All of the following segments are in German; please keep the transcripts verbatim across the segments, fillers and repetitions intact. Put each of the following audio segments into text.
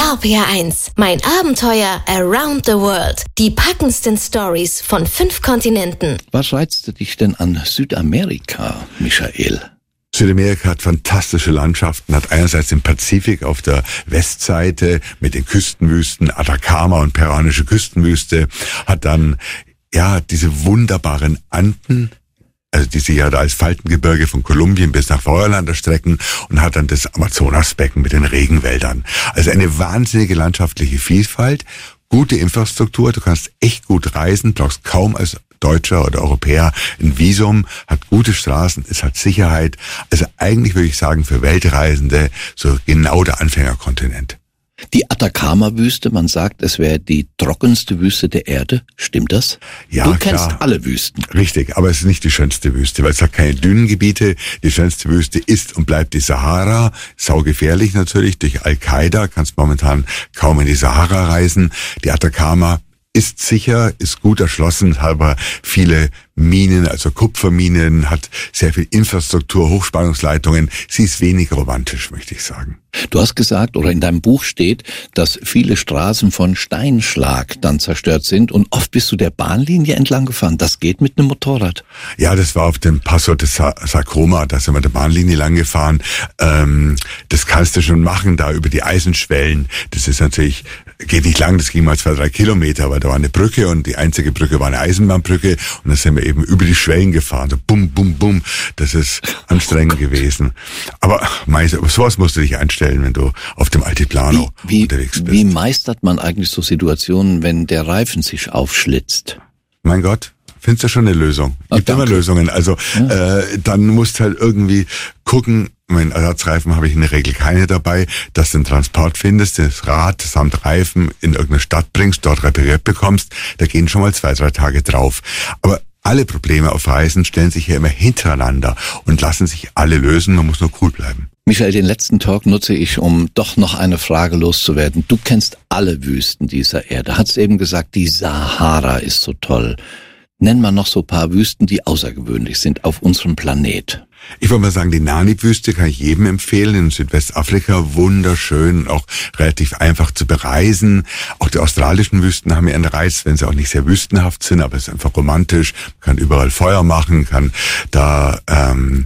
R P R eins, mein Abenteuer around the world. Die packendsten Stories von fünf Kontinenten. Was reizte dich denn an Südamerika, Michael? Südamerika hat fantastische Landschaften, hat einerseits den Pazifik auf der Westseite mit den Küstenwüsten, Atacama und peruanische Küstenwüste, hat dann ja diese wunderbaren Anden, also die sich ja da als Faltengebirge von Kolumbien bis nach Feuerland erstrecken, und hat dann das Amazonasbecken mit den Regenwäldern. Also eine wahnsinnige landschaftliche Vielfalt, gute Infrastruktur, du kannst echt gut reisen, brauchst kaum als Deutscher oder Europäer ein Visum, hat gute Straßen, es hat Sicherheit. Also eigentlich würde ich sagen, für Weltreisende so genau der Anfängerkontinent. Die Atacama-Wüste, man sagt, es wäre die trockenste Wüste der Erde. Stimmt das? Ja, du kennst klar. alle Wüsten. Richtig, aber es ist nicht die schönste Wüste, weil es hat keine Dünengebiete. Die schönste Wüste ist und bleibt die Sahara. Saugefährlich natürlich, durch Al-Qaida kannst momentan kaum in die Sahara reisen. Die Atacama ist sicher, ist gut erschlossen, hat aber viele Minen, also Kupferminen, hat sehr viel Infrastruktur, Hochspannungsleitungen. Sie ist wenig romantisch, möchte ich sagen. Du hast gesagt, oder in deinem Buch steht, dass viele Straßen von Steinschlag dann zerstört sind, und oft bist du der Bahnlinie entlang gefahren. Das geht mit einem Motorrad. Ja, das war auf dem Paso de Sacoma, da sind wir der Bahnlinie lang gefahren. Ähm, das kannst du schon machen, da über die Eisenschwellen. Das ist natürlich, geht nicht lang, das ging mal zwei, drei Kilometer, aber da war eine Brücke, und die einzige Brücke war eine Eisenbahnbrücke, und da sind wir eben über die Schwellen gefahren, so bum, bum, bum. Das ist anstrengend gewesen. Aber meist, sowas musst du dich einstellen, wenn du auf dem Altiplano wie, wie, unterwegs bist. Wie meistert man eigentlich so Situationen, wenn der Reifen sich aufschlitzt? Mein Gott, findest du schon eine Lösung? Ach, Gibt immer Lösungen. Also ja. äh, dann musst du halt irgendwie gucken, mein Ersatzreifen habe ich in der Regel keine dabei, dass du den Transport findest, das Rad samt Reifen in irgendeine Stadt bringst, dort repariert bekommst. Da gehen schon mal zwei, drei Tage drauf. Aber alle Probleme auf Reisen stellen sich ja immer hintereinander und lassen sich alle lösen, man muss nur cool bleiben. Michael, den letzten Talk nutze ich, um doch noch eine Frage loszuwerden. Du kennst alle Wüsten dieser Erde. Hat's eben gesagt, die Sahara ist so toll. Nenn mal noch so ein paar Wüsten, die außergewöhnlich sind auf unserem Planet. Ich würde mal sagen, die Namib-Wüste kann ich jedem empfehlen, in Südwestafrika, wunderschön, auch relativ einfach zu bereisen. Auch die australischen Wüsten haben ihren Reiz, wenn sie auch nicht sehr wüstenhaft sind, aber es ist einfach romantisch, man kann überall Feuer machen, kann da ähm,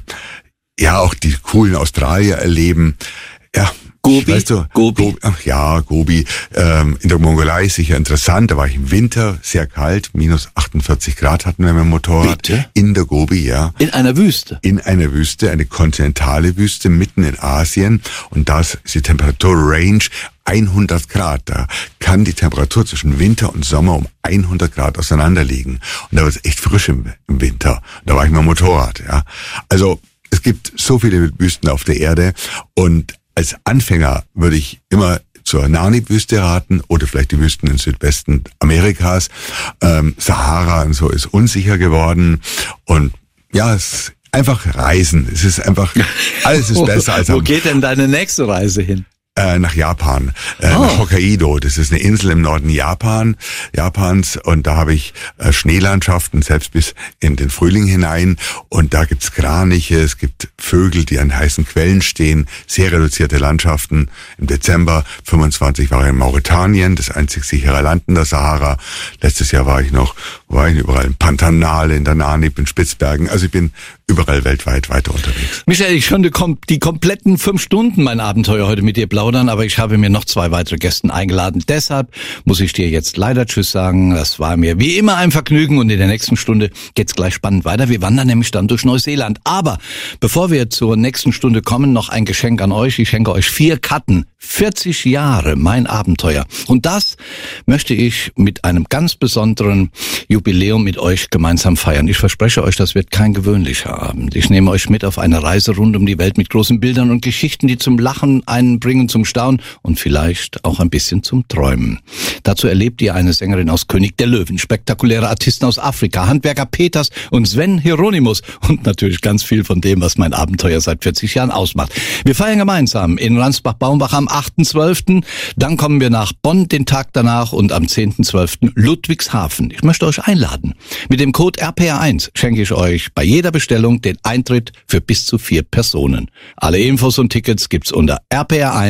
ja auch die coolen Australier erleben. Ja, Gobi? Weißt du, Gobi? Gobi? Ach ja, Gobi. Ähm, in der Mongolei ist sicher interessant. Da war ich im Winter, sehr kalt, minus achtundvierzig Grad hatten wir mit dem Motorrad. Bitte? In der Gobi, ja. In einer Wüste? In einer Wüste, eine kontinentale Wüste mitten in Asien. Und da ist die Temperaturrange hundert Grad. Da kann die Temperatur zwischen Winter und Sommer um hundert Grad auseinander liegen. Und da wird es echt frisch im, im Winter. Da war ich mit dem Motorrad, ja. Also es gibt so viele Wüsten auf der Erde, und als Anfänger würde ich immer zur Namib-Wüste raten oder vielleicht die Wüsten im Südwesten Amerikas. Ähm, Sahara und so ist unsicher geworden, und ja, es ist einfach reisen. Es ist einfach, alles ist besser als... Wo am, geht denn deine nächste Reise hin? Äh, nach Japan, äh, oh. nach Hokkaido. Das ist eine Insel im Norden Japan, Japans, und da habe ich äh, Schneelandschaften, selbst bis in den Frühling hinein, und da gibt's Kraniche, es gibt Vögel, die an heißen Quellen stehen, sehr reduzierte Landschaften. Im Dezember fünfundzwanzig war ich in Mauretanien, das einzig sichere Land in der Sahara. Letztes Jahr war ich noch, war ich überall in Pantanal, in der Namib, in Spitzbergen. Also ich bin überall weltweit weiter unterwegs. Michael, ich könnte die kompletten fünf Stunden mein Abenteuer heute mit dir plaudern, aber ich habe mir noch zwei weitere Gäste eingeladen. Deshalb muss ich dir jetzt leider Tschüss sagen. Das war mir wie immer ein Vergnügen, und in der nächsten Stunde geht's gleich spannend weiter. Wir wandern nämlich dann durch Neuseeland. Aber bevor wir zur nächsten Stunde kommen, noch ein Geschenk an euch. Ich schenke euch vier Karten. vierzig Jahre mein Abenteuer. Und das möchte ich mit einem ganz besonderen Jubiläum mit euch gemeinsam feiern. Ich verspreche euch, das wird kein gewöhnlicher Abend. Ich nehme euch mit auf eine Reise rund um die Welt mit großen Bildern und Geschichten, die zum Lachen einen bringen, zum Staunen und vielleicht auch ein bisschen zum Träumen. Dazu erlebt ihr eine Sängerin aus König der Löwen, spektakuläre Artisten aus Afrika, Handwerker Peters und Sven Hieronymus und natürlich ganz viel von dem, was mein Abenteuer seit vierzig Jahren ausmacht. Wir feiern gemeinsam in Ransbach-Baumbach am achten zwölften Dann kommen wir nach Bonn den Tag danach und am zehnten zwölften Ludwigshafen. Ich möchte euch einladen. Mit dem Code R P R eins schenke ich euch bei jeder Bestellung den Eintritt für bis zu vier Personen. Alle Infos und Tickets gibt's unter r p r eins punkt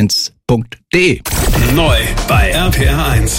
punkt de. Neu bei R P R eins.